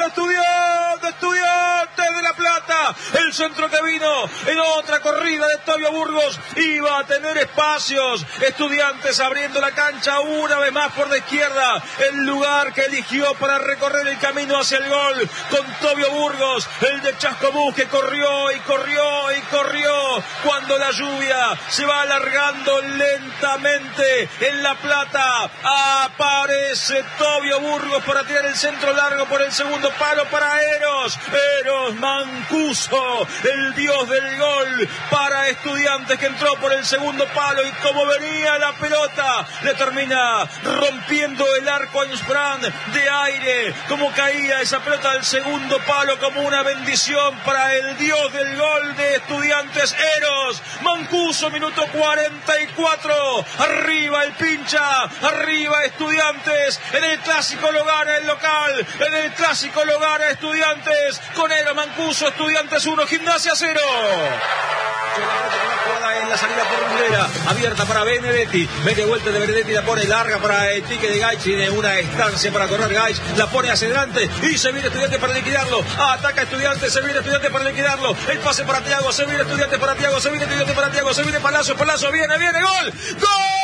Estudiantes de La Plata. El centro que vino en otra corrida de Tobio Burgos iba a tener espacios. Estudiantes abriendo la cancha una vez más por la izquierda, el lugar que eligió para recorrer el camino hacia el gol, con Tobio Burgos, el de Chascomús, que corrió y corrió y corrió. Cuando la lluvia se va alargando lentamente en La Plata, aparece Tobio Burgos para tirar el centro largo por el segundo palo para Eros Mancuso, el dios del gol para Estudiantes, que entró por el segundo palo y como venía la pelota le termina rompiendo el arco a Insbrand de aire. Como caía esa pelota del segundo palo, como una bendición para el dios del gol de Estudiantes, Eros Mancuso. Minuto 44, arriba el pincha, arriba Estudiantes. En el clásico lo gana el local, en el clásico lo gana Estudiantes con Eros Mancuso. Estudiantes 1, Gimnasia 0. En la salida por Rivera, abierta para Benedetti, mete vuelta de Benedetti, la pone larga para el pique de Gaich, tiene una estancia para correr Gaich, la pone hacia adelante y se viene Estudiantes para liquidarlo, ataca Estudiantes, se viene Estudiantes para liquidarlo, el pase para Thiago, se viene Estudiantes para Thiago, se viene Estudiantes para Thiago, se viene Palacio, viene, gol, ¡gol!